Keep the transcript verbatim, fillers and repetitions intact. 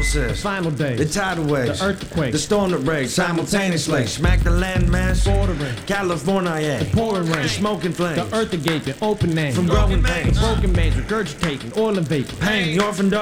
says. Final days. The tidal waves. The earthquake. The storm that breaks simultaneously. Smack the landmass. Bordering. California. The pouring rain. The smoking flames. The earth gaping, open name. From growing pains. Broken mains, regurgitating, oil and vapor. Pain, the orphan